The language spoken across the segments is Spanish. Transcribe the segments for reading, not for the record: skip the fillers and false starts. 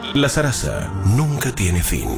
La zaraza nunca tiene fin.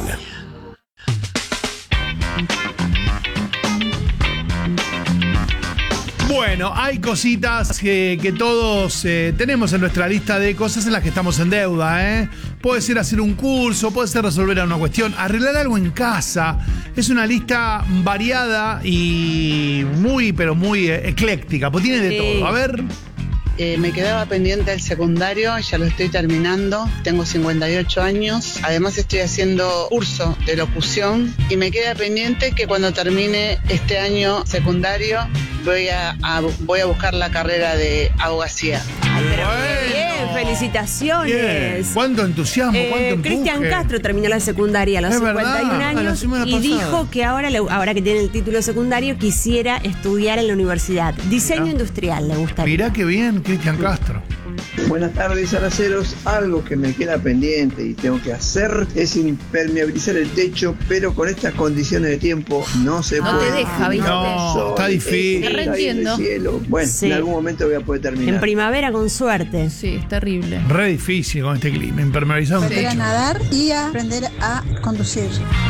Bueno, hay cositas que todos tenemos en nuestra lista de cosas en las que estamos en deuda, ¿eh? Puede ser hacer un curso, puede ser resolver una cuestión, arreglar algo en casa. Es una lista variada y muy ecléctica, pues tiene de todo. A ver. Me quedaba pendiente el secundario, ya lo estoy terminando, tengo 58 años, además estoy haciendo curso de locución y me queda pendiente que cuando termine este año secundario voy a buscar la carrera de abogacía. Ay, pero bien, felicitaciones. Bien. Cuánto entusiasmo, cuánto empuje. Cristian Castro terminó la secundaria a los 51 años y dijo que ahora que tiene el título secundario quisiera estudiar en la universidad. Diseño industrial le gustaría. Mirá qué bien, Cristian Castro. Buenas tardes, zaraceros. Algo que me queda pendiente y tengo que hacer es impermeabilizar el techo, pero con estas condiciones de tiempo no se puede. No te deja, ¿viste? No, está difícil. Te reentiendo. Bueno, Sí. en algún momento voy a poder terminar. En primavera con suerte. Sí, es terrible. Re difícil con este clima, impermeabilizado un Aprender a techo. nadar y a aprender a conducir.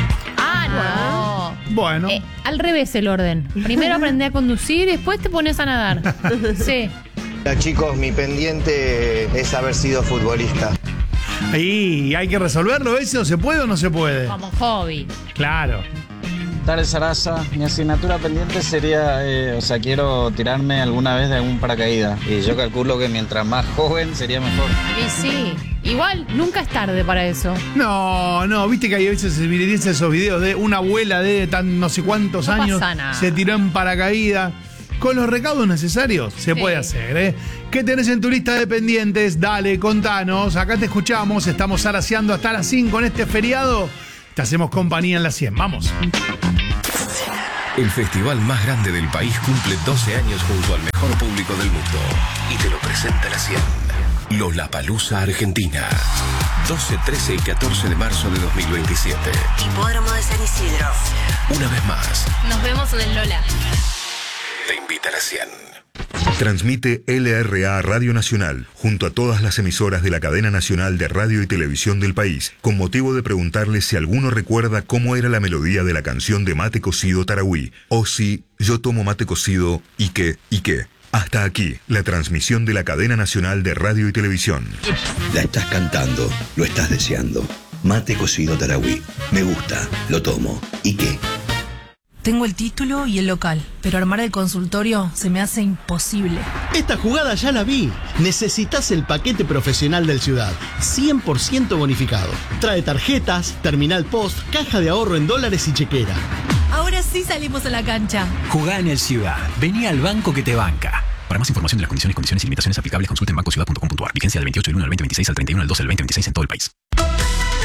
Ah, no. Bueno. Al revés el orden. Primero aprendés a conducir y después te pones a nadar. Sí. Hola chicos, mi pendiente es haber sido futbolista. Ahí hay que resolverlo, ¿eso se puede o no se puede? Como hobby. Claro. Tarde Sarasa, mi asignatura pendiente sería, quiero tirarme alguna vez de algún paracaídas. Y yo calculo que mientras más joven sería mejor. Y sí. Igual, nunca es tarde para eso. No, viste que hay veces se viralizan esos videos de una abuela de tan no sé cuántos No años pasa nada. se tiró en paracaídas. Con los recaudos necesarios se puede hacer, ¿eh? ¿Qué tenés en tu lista de pendientes? Dale, contanos. Acá te escuchamos. Estamos zaraceando hasta las 5 en este feriado. Te hacemos compañía en las 100. Vamos. El festival más grande del país cumple 12 años junto al mejor público del mundo. Y te lo presenta la 100. Lollapalooza Argentina. 12, 13 y 14 de marzo de 2027. Hipódromo de San Isidro. Una vez más, Nos vemos en el Lola. te invita a la 100. Transmite LRA Radio Nacional, junto a todas las emisoras de la cadena nacional de radio y televisión del país, con motivo de preguntarles si alguno recuerda cómo era la melodía de la canción de Mate Cocido Tarahui, o si yo tomo mate cocido y qué. Hasta aquí, la transmisión de la cadena nacional de radio y televisión. La estás cantando, lo estás deseando. Mate Cocido Tarahui. Me gusta, lo tomo. ¿Y qué? Tengo el título y el local, pero armar el consultorio se me hace imposible. Esta jugada ya la vi. Necesitas el paquete profesional del Ciudad, 100% bonificado. Trae tarjetas, terminal post, caja de ahorro en dólares y chequera. Ahora sí salimos a la cancha. Jugá en el Ciudad. Vení al banco que te banca. Para más información de las condiciones y limitaciones aplicables, consulta en bancociudad.com.ar. Vigencia del 28 del 1 al 2026 al 31 del 12 del 2026 en todo el país.